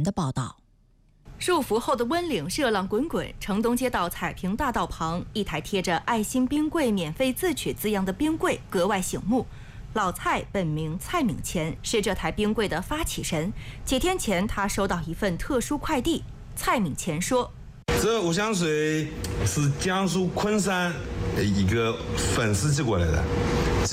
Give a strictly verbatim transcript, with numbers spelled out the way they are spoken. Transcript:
的报道。 入伏后的温岭热浪滚滚，城东街道彩屏大道旁，一台贴着“爱心冰柜免费自取”字样的冰柜格外醒目。老蔡本名蔡敏乾，是这台冰柜的发起人。几天前，他收到一份特殊快递。蔡敏乾说：“ 这五香水是江苏昆山一个粉丝寄过来的，